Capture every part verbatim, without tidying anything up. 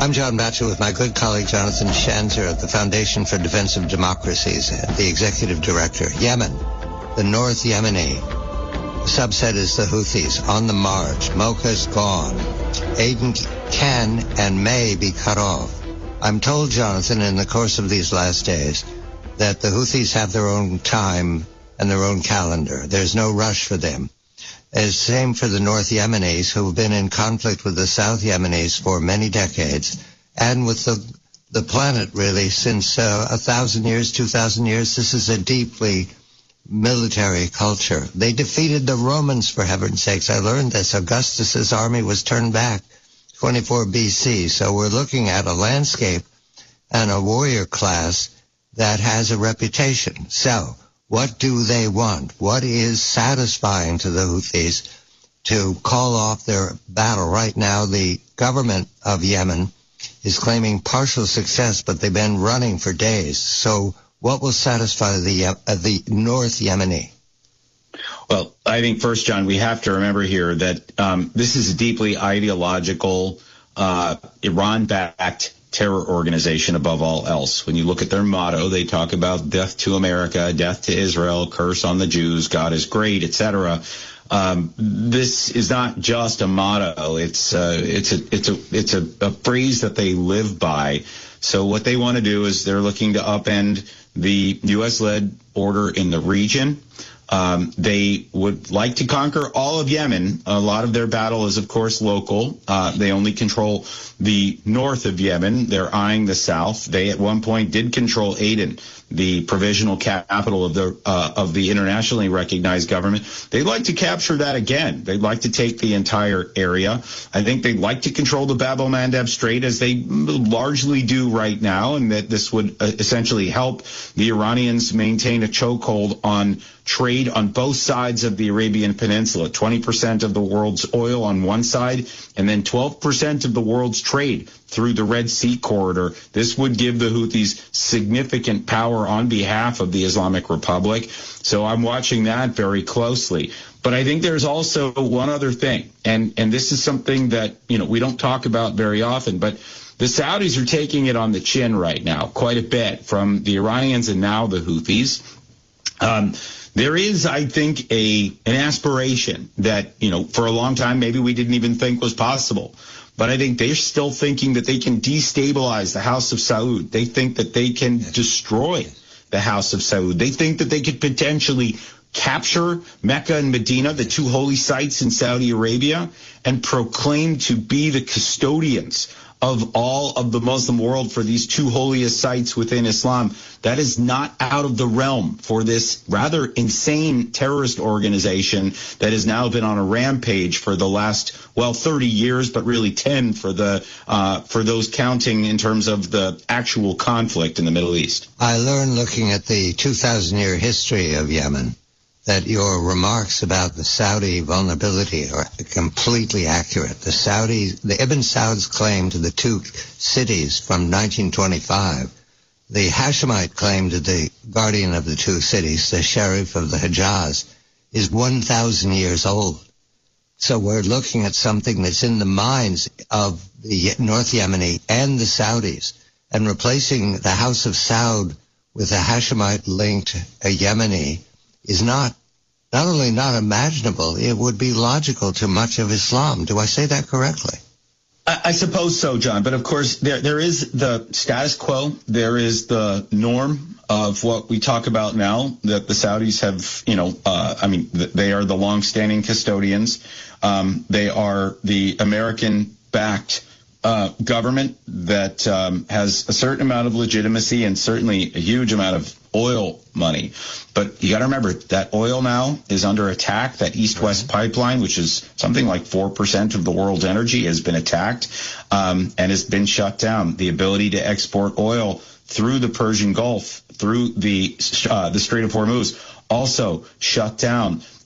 I'm John Batchelor with my good colleague Jonathan Schanzer at the Foundation for Defense of Democracies, the Executive Director. Yemen, the North Yemeni. The subset is the Houthis on the march. Mocha's gone. Aden can and may be cut off. I'm told, Jonathan, in the course of these last days, that the Houthis have their own time and their own calendar. There's no rush for them. It's the same for the North Yemenis, who have been in conflict with the South Yemenis for many decades, and with the the planet, really, since uh, a thousand years, two thousand years. This is a deeply military culture. They defeated the Romans, for heaven's sakes. I learned this. Augustus's army was turned back twenty-four B C, so we're looking at a landscape and a warrior class that has a reputation. So, what do they want? What is satisfying to the Houthis to call off their battle? Right now, the government of Yemen is claiming partial success, but they've been running for days. So what will satisfy the uh, the North Yemeni? Well, I think first, John, we have to remember here that um, this is a deeply ideological, uh, Iran-backed terror organization above all else. When you look at their motto, they talk about death to America, death to Israel, curse on the Jews, God is great, et cetera. Um, this is not just a motto. It's uh, it's a it's a it's a, a phrase that they live by. So what they want to do is they're looking to upend the U S-led order in the region. Um, they would like to conquer all of Yemen. A lot of their battle is, of course, local. Uh, they only control the north of Yemen. They're eyeing the south. They, at one point, did control Aden, the provisional capital of the uh, of the internationally recognized government. They'd like to capture that again. They'd like to take the entire area. I think they'd like to control the Bab el-Mandeb Strait, as they largely do right now, and that this would uh, essentially help the Iranians maintain a chokehold on trade on both sides of the Arabian Peninsula. twenty percent of the world's oil on one side, and then twelve percent of the world's trade through the Red Sea corridor. This would give the Houthis significant power on behalf of the Islamic Republic. So I'm watching that very closely. But I think there's also one other thing, and, and this is something that, you know, we don't talk about very often, but the Saudis are taking it on the chin right now, quite a bit, from the Iranians and now the Houthis. Um, There is, I think, a an aspiration that, you know, for a long time maybe we didn't even think was possible. But I think they're still thinking that they can destabilize the House of Saud. They think that they can destroy the House of Saud. They think that they could potentially capture Mecca and Medina, the two holy sites in Saudi Arabia, and proclaim to be the custodians of all of the Muslim world for these two holiest sites within Islam. That is not out of the realm for this rather insane terrorist organization that has now been on a rampage for the last, well, thirty years, but really ten for the uh, for those counting in terms of the actual conflict in the Middle East. I learned looking at the two thousand year history of Yemen that your remarks about the Saudi vulnerability are completely accurate. The Saudis, the Ibn Saud's claim to the two cities from nineteen twenty-five, the Hashemite claim to the guardian of the two cities, the Sharif of the Hijaz, is one thousand years old. So we're looking at something that's in the minds of the North Yemeni and the Saudis, and replacing the House of Saud with a Hashemite-linked Yemeni is not, not only not imaginable, it would be logical to much of Islam. Do I say that correctly? I, I suppose so, John. But of course, there there is the status quo. There is the norm of what we talk about now, that the Saudis have, you know, uh, I mean, they are the long-standing custodians. Um, they are the American-backed Uh, government that um, has a certain amount of legitimacy and certainly a huge amount of oil money. But you got to remember that oil now is under attack. That East-West pipeline, which is something like four percent of the world's energy, has been attacked um, and has been shut down. The ability to export oil through the Persian Gulf, through the uh, the Strait of Hormuz, also shut down.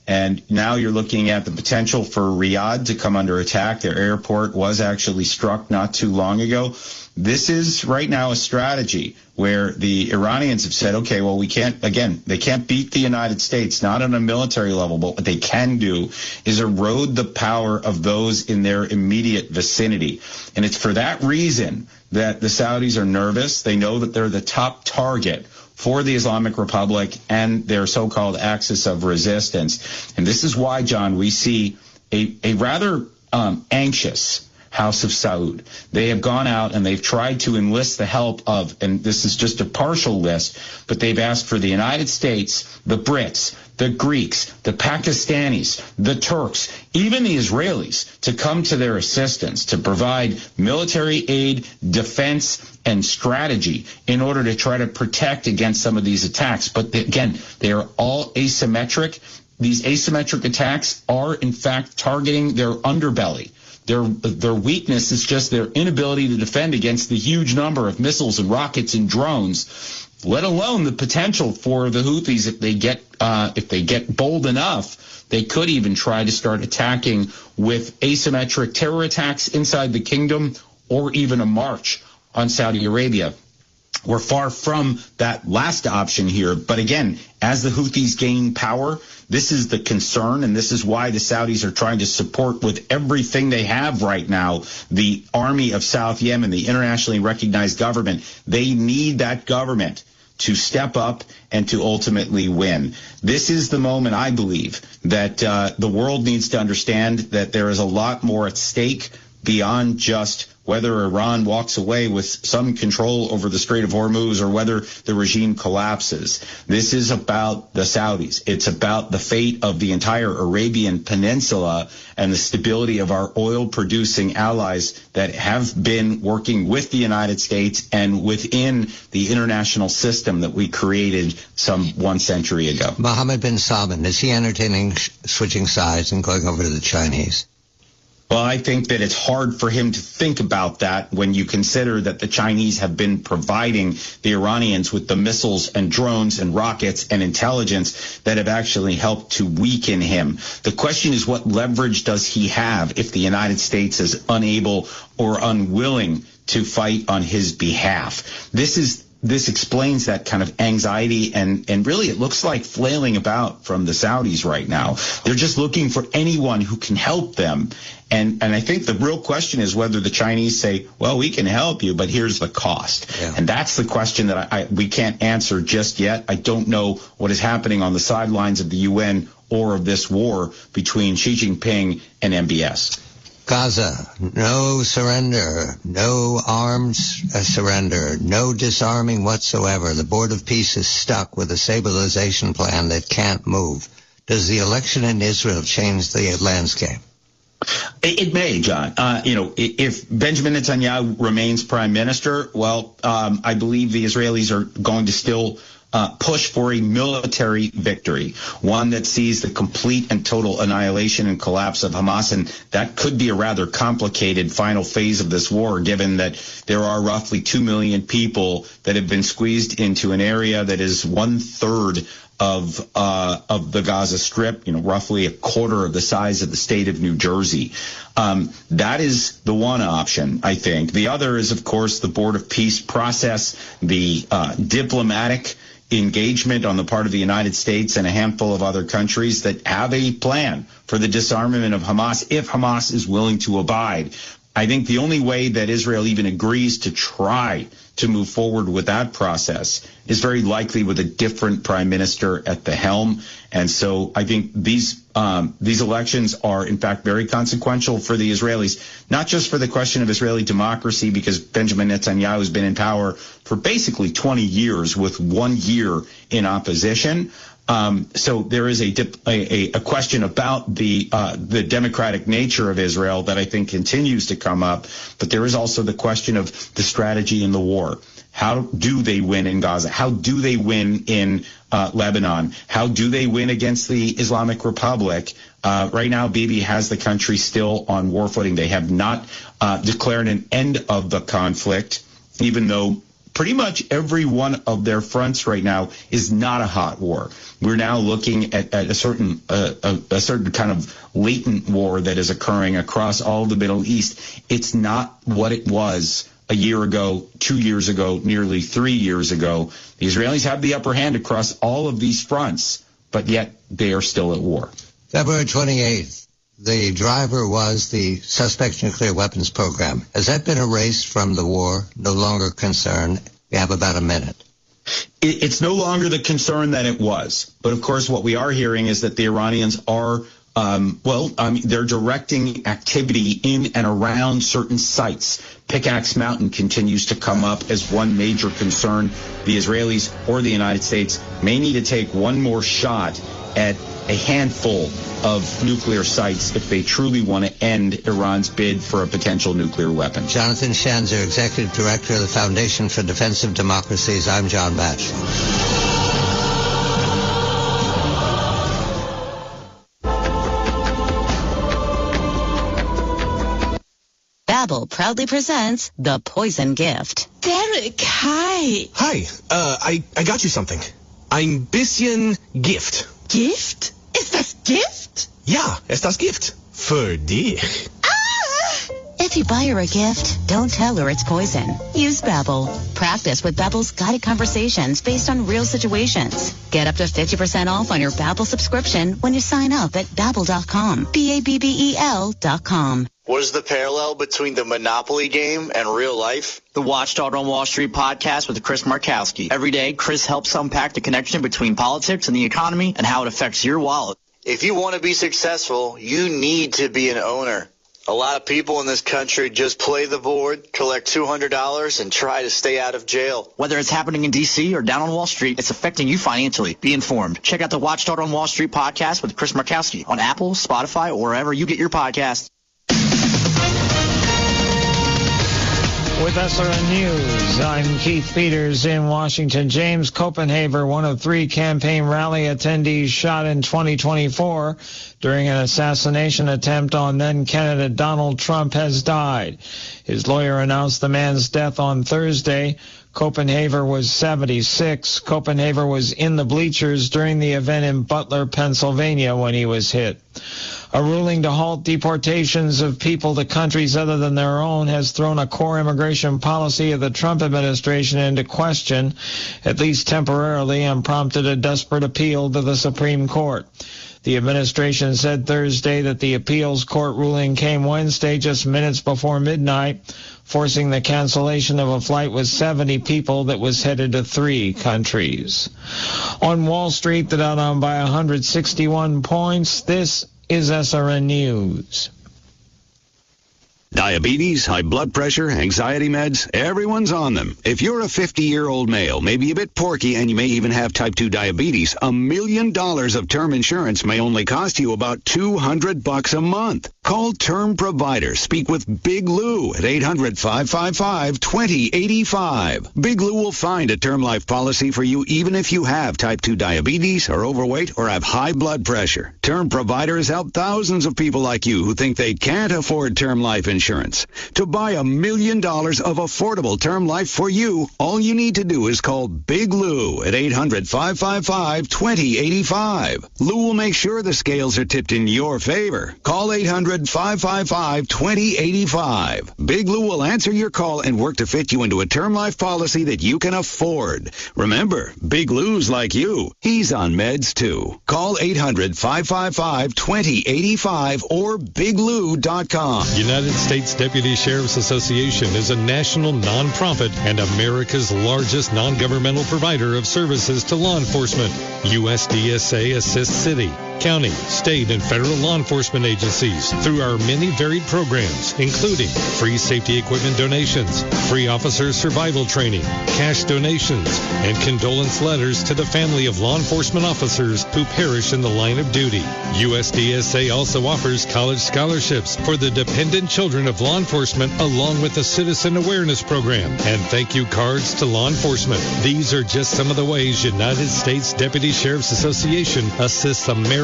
And now you're looking at the potential for Riyadh to come under attack. Their airport was actually struck not too long ago. This is right now a strategy where the Iranians have said, okay, well, we can't, again, they can't beat the United States, not on a military level, but what they can do is erode the power of those in their immediate vicinity. And it's for that reason that the Saudis are nervous. They know that they're the top target for the Islamic Republic and their so-called axis of resistance. And this is why, John, we see a, a rather um, anxious House of Saud. They have gone out and they've tried to enlist the help of, and this is just a partial list, but they've asked for the United States, the Brits, the Greeks, the Pakistanis, the Turks, even the Israelis to come to their assistance, to provide military aid, defense, and strategy in order to try to protect against some of these attacks. But they, again, they are all asymmetric. These asymmetric attacks are, in fact, targeting their underbelly. Their their weakness is just their inability to defend against the huge number of missiles and rockets and drones, let alone the potential for the Houthis if they get uh, if they get bold enough, they could even try to start attacking with asymmetric terror attacks inside the kingdom or even a march on Saudi Arabia. We're far from that last option here. But again, as the Houthis gain power, this is the concern, and this is why the Saudis are trying to support with everything they have right now the army of South Yemen, the internationally recognized government. They need that government to step up and to ultimately win. This is the moment, I believe, that uh, the world needs to understand that there is a lot more at stake beyond just whether Iran walks away with some control over the Strait of Hormuz or whether the regime collapses. This is about the Saudis. It's about the fate of the entire Arabian Peninsula and the stability of our oil-producing allies that have been working with the United States and within the international system that we created some one century ago. Mohammed bin Salman, is he entertaining sh- switching sides and going over to the Chinese? Well, I think that it's hard for him to think about that when you consider that the Chinese have been providing the Iranians with the missiles and drones and rockets and intelligence that have actually helped to weaken him. The question is, what leverage does he have if the United States is unable or unwilling to fight on his behalf? This is This explains that kind of anxiety, and, and really it looks like flailing about from the Saudis right now. They're just looking for anyone who can help them. And and I think the real question is whether the Chinese say, well, we can help you, but here's the cost. Yeah. And that's the question that I, I we can't answer just yet. I don't know what is happening on the sidelines of the U N or of this war between Xi Jinping and M B S. Gaza, no surrender, no arms uh, surrender, no disarming whatsoever. The Board of Peace is stuck with a stabilization plan that can't move. Does the election in Israel change the landscape? It, it may, John. Uh, you know, if Benjamin Netanyahu remains prime minister, well, um, I believe the Israelis are going to still Uh, push for a military victory, one that sees the complete and total annihilation and collapse of Hamas. And that could be a rather complicated final phase of this war, given that there are roughly two million people that have been squeezed into an area that is one third of uh, of the Gaza Strip, you know, roughly a quarter of the size of the state of New Jersey. Um, that is the one option, I think. The other is, of course, the Board of Peace process, the uh, diplomatic engagement on the part of the United States and a handful of other countries that have a plan for the disarmament of Hamas if Hamas is willing to abide. I think the only way that Israel even agrees to try to move forward with that process is very likely with a different prime minister at the helm. And so I think these um, these elections are, in fact, very consequential for the Israelis, not just for the question of Israeli democracy, because Benjamin Netanyahu has been in power for basically twenty years with one year in opposition. Um, so there is a, dip, a a question about the uh, the democratic nature of Israel that I think continues to come up. But there is also the question of the strategy in the war. How do they win in Gaza? How do they win in uh, Lebanon? How do they win against the Islamic Republic? Uh, right now, Bibi has the country still on war footing. They have not uh, declared an end of the conflict, even though pretty much every one of their fronts right now is not a hot war. We're now looking at, at a certain uh, a, a certain kind of latent war that is occurring across all the Middle East. It's not what it was a year ago, two years ago, nearly three years ago. The Israelis have the upper hand across all of these fronts, but yet they are still at war. February twenty-eighth, the driver was the suspect nuclear weapons program. Has that been erased from the war? No longer concern? We have about a minute. It's no longer the concern that it was. But, of course, what we are hearing is that the Iranians are, um, well, um, they're directing activity in and around certain sites. Pickaxe Mountain continues to come up as one major concern. The Israelis or the United States may need to take one more shot at a handful of nuclear sites if they truly want to end Iran's bid for a potential nuclear weapon. Jonathan Schanzer, Executive Director of the Foundation for Defense of Democracies. I'm John Batchelor. Babbel proudly presents The Poison Gift. Derek, hi. Hi, uh, I, I got you something. Ein bisschen Gift. Gift? Ist das Gift? Ja, ist das Gift. Für dich. Ah! If you buy her a gift, don't tell her it's poison. Use Babbel. Practice with Babbel's guided conversations based on real situations. Get up to fifty percent off on your Babbel subscription when you sign up at babbel dot com. B A B B E L dot com. What is the parallel between the Monopoly game and real life? The Watchdog on Wall Street podcast with Chris Markowski. Every day, Chris helps unpack the connection between politics and the economy and how it affects your wallet. If you want to be successful, you need to be an owner. A lot of people in this country just play the board, collect two hundred dollars, and try to stay out of jail. Whether it's happening in D C or down on Wall Street, it's affecting you financially. Be informed. Check out the Watchdog on Wall Street podcast with Chris Markowski on Apple, Spotify, or wherever you get your podcasts. With S R N News, I'm Keith Peters in Washington. James Copenhaver, one of three campaign rally attendees shot in twenty twenty-four during an assassination attempt on then-candidate Donald Trump, has died. His lawyer announced the man's death on Thursday. Copenhaver was seventy-six. Copenhaver was in the bleachers during the event in Butler, Pennsylvania, when he was hit. A ruling to halt deportations of people to countries other than their own has thrown a core immigration policy of the Trump administration into question, at least temporarily, and prompted a desperate appeal to the Supreme Court. The administration said Thursday that the appeals court ruling came Wednesday just minutes before midnight, forcing the cancellation of a flight with seventy people that was headed to three countries. On Wall Street, the Dow down by one hundred sixty-one points. This is S R N News. Diabetes, high blood pressure, anxiety meds, everyone's on them. If you're a fifty-year-old male, maybe a bit porky, and you may even have type two diabetes, a million dollars of term insurance may only cost you about two hundred bucks a month. Call Term Provider. Speak with Big Lou at eight hundred, five five five, two zero eight five. Big Lou will find a term life policy for you even if you have type two diabetes, are overweight, or have high blood pressure. Term Provider has helped thousands of people like you who think they can't afford term life insurance. To buy a million dollars of affordable term life for you, all you need to do is call Big Lou at eight hundred, five five five, two zero eight five. Lou will make sure the scales are tipped in your favor. Call eight hundred, five five five, two zero eight five. Big Lou will answer your call and work to fit you into a term life policy that you can afford. Remember, Big Lou's like you. He's on meds too. Call eight hundred, five five five, two zero eight five or big lou dot com. United States Deputy Sheriff's Association is a national nonprofit and America's largest non-governmental provider of services to law enforcement. U S D S A assists city, county, state, and federal law enforcement agencies through our many varied programs, including free safety equipment donations, free officer survival training, cash donations, and condolence letters to the family of law enforcement officers who perish in the line of duty. U S D S A also offers college scholarships for the dependent children of law enforcement, along with a citizen awareness program and thank you cards to law enforcement. These are just some of the ways United States Deputy Sheriff's Association assists America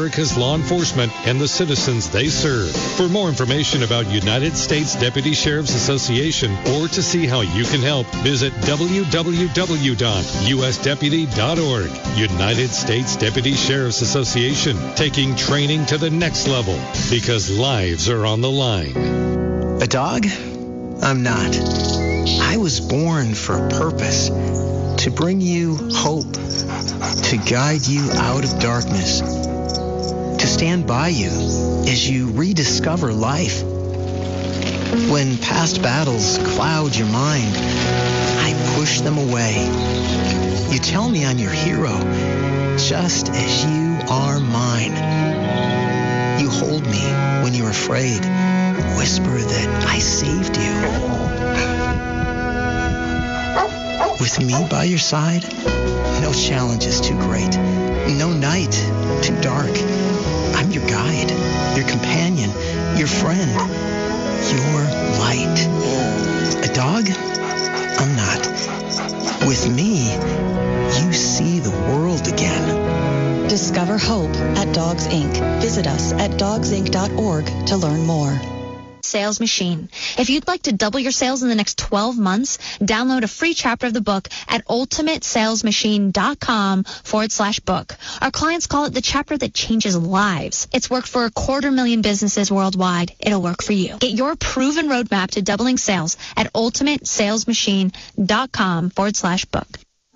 America's law enforcement and the citizens they serve. For more information about United States Deputy Sheriffs Association or to see how you can help, visit w w w dot u s deputy dot org. United States Deputy Sheriffs Association, taking training to the next level because lives are on the line. A dog? I'm not. I was born for a purpose, to bring you hope, to guide you out of darkness, to stand by you as you rediscover life. When past battles cloud your mind, I push them away. You tell me I'm your hero, just as you are mine. You hold me when you're afraid, whisper that I saved you. With me by your side, no challenge is too great, no night too dark. I'm your guide, your companion, your friend, your light. A dog? I'm not. With me, you see the world again. Discover hope at Dogs Incorporated. Visit us at dogs inc dot org to learn more. Sales Machine. If you'd like to double your sales in the next twelve months, download a free chapter of the book at ultimate sales machine dot com forward slash book. Our clients call it the chapter that changes lives. It's worked for a quarter million businesses worldwide. It'll work for you. Get your proven roadmap to doubling sales at ultimate sales machine dot com forward slash book.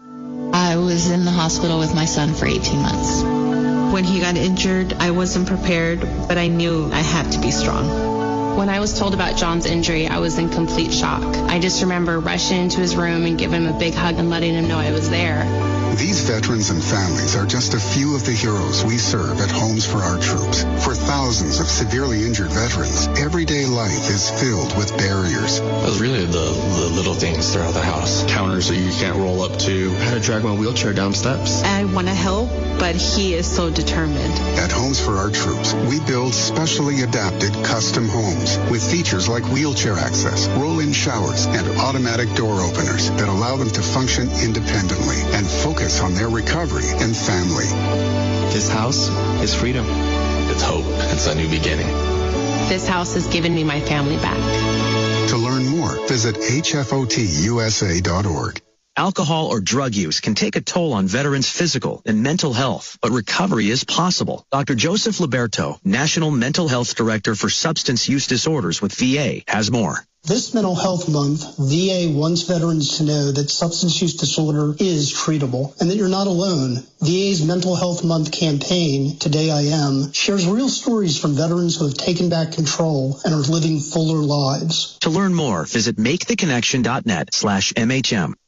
I was in the hospital with my son for eighteen months. When he got injured, I wasn't prepared, but I knew I had to be strong. When I was told about John's injury, I was in complete shock. I just remember rushing into his room and giving him a big hug and letting him know I was there. These veterans and families are just a few of the heroes we serve at Homes for Our Troops. For thousands of severely injured veterans, everyday life is filled with barriers. It was really the, the little things throughout the house. Counters that you can't roll up to. How to drag my wheelchair down steps. I want to help, but he is so determined. At Homes for Our Troops, we build specially adapted custom homes with features like wheelchair access, roll-in showers, and automatic door openers that allow them to function independently and focus on their recovery and family. This house is freedom. It's hope. It's a new beginning. This house has given me my family back. To learn more, visit H F O T U S A dot org. Alcohol or drug use can take a toll on veterans' physical and mental health, but recovery is possible. Doctor Joseph Liberto, National Mental Health Director for Substance Use Disorders with V A, has more. This Mental Health Month, V A wants veterans to know that substance use disorder is treatable and that you're not alone. V A's Mental Health Month campaign, Today I Am, shares real stories from veterans who have taken back control and are living fuller lives. To learn more, visit make the connection dot net slash M H M.